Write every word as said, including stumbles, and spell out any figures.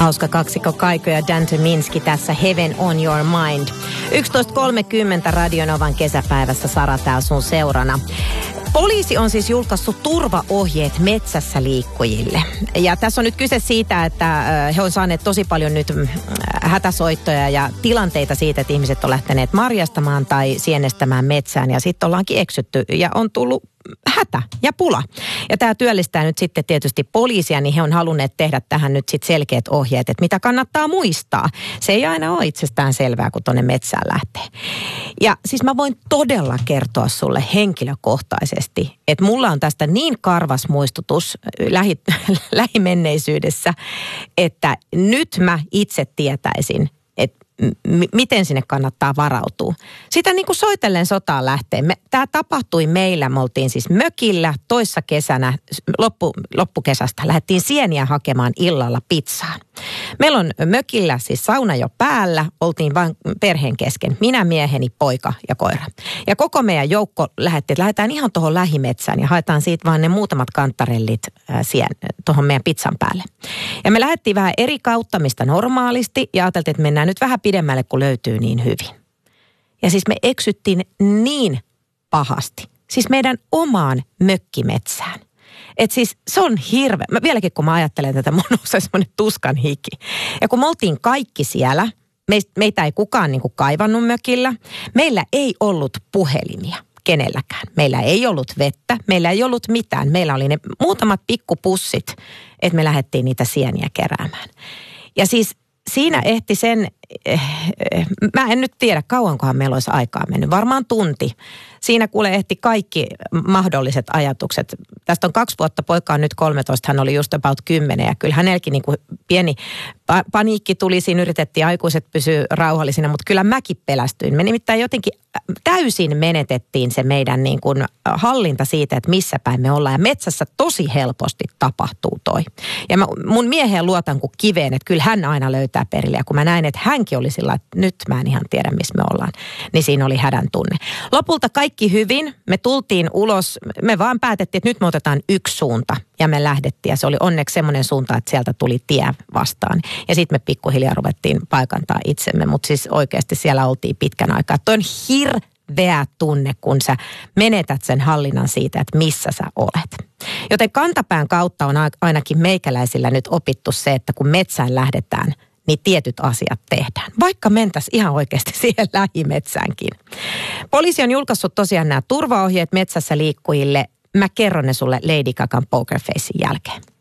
Hauska kaksikko Kaiko ja Dan Tyminski tässä Heaven on Your Mind. yksitoista kolmekymmentä Radionovan kesäpäivässä Sara täällä sun seurana. Poliisi on siis julkaissut turvaohjeet metsässä liikkujille. Ja tässä on nyt kyse siitä, että he on saaneet tosi paljon nyt hätäsoittoja ja tilanteita siitä, että ihmiset on lähteneet marjastamaan tai sienestämään metsään ja sitten ollaankin eksytty ja on tullut hätä ja pula. Ja tämä työllistää nyt sitten tietysti poliisia, niin he on halunneet tehdä tähän nyt sitten selkeät ohjeet, että mitä kannattaa muistaa. Se ei aina ole itsestään selvää, kun tuonne metsään lähtee. Ja siis mä voin todella kertoa sulle henkilökohtaisesti, että mulla on tästä niin karvas muistutus lähi, lähimenneisyydessä, että nyt mä itse tietäisin, että m- miten sinne kannattaa varautua. Sitä niin kuin soitellen sotaan lähtee. Me, tämä tapahtui meillä, me oltiin siis mökillä toissa kesänä, loppu, loppukesästä, lähdettiin sieniä hakemaan illalla pizzaan. Meillä on mökillä siis sauna jo päällä, oltiin vain perheen kesken, minä, mieheni, poika ja koira. Ja koko meidän joukko lähetti, että lähdetään ihan tuohon lähimetsään ja haetaan siitä vaan ne muutamat kantarellit tuohon meidän pizzan päälle. Ja me lähdettiin vähän eri kautta, mistä normaalisti, ja ajateltiin, että mennään nyt vähän pidemmälle, kun löytyy niin hyvin. Ja siis me eksyttiin niin pahasti, siis meidän omaan mökkimetsään. Että siis se on hirveä. Mä vieläkin kun mä ajattelen tätä, mun nousee semmoinen tuskan hiki. Ja kun me oltiin kaikki siellä, meitä ei kukaan niin kuin kaivannut mökillä. Meillä ei ollut puhelimia kenelläkään. Meillä ei ollut vettä, meillä ei ollut mitään. Meillä oli ne muutamat pikkupussit, että me lähdettiin niitä sieniä keräämään. Ja siis siinä ehti sen, mä en nyt tiedä kauankohan meillä olisi aikaa mennyt, varmaan tunti. Siinä kuule ehti kaikki mahdolliset ajatukset. Tästä on kaksi vuotta, poika on nyt kolmetoista, hän oli just about kymmenen ja kyllä hänelläkin niin kuin pieni pa- paniikki tuli, siinä yritettiin aikuiset pysyä rauhallisina, mutta kyllä mäkin pelästyin. Me nimittäin jotenkin täysin menetettiin se meidän niin kuin hallinta siitä, että missä päin me ollaan ja metsässä tosi helposti tapahtuu toi. Ja mä, mun mieheen luotan kuin kiveen, että kyllä hän aina löytää perille ja kun mä näin, että hänkin oli sillä, että nyt mä en ihan tiedä missä me ollaan, niin siinä oli hädän tunne. Lopulta kaikki hyvin, me tultiin ulos, me vaan päätettiin, että nyt me otetaan yksi suunta ja me lähdettiin ja se oli onneksi semmoinen suunta, että sieltä tuli tie vastaan. Ja sitten me pikkuhiljaa ruvettiin paikantaa itsemme, mutta siis oikeasti siellä oltiin pitkän aikaa. Toi on hirveä tunne, kun sä menetät sen hallinnan siitä, että missä sä olet. Joten kantapään kautta on ainakin meikäläisillä nyt opittu se, että kun metsään lähdetään, niin tietyt asiat tehdään. Vaikka mentäisiin ihan oikeasti siihen lähimetsäänkin. Poliisi on julkaissut tosiaan nämä turvaohjeet metsässä liikkujille. Mä kerron ne sulle Lady Gagan Poker Facein jälkeen.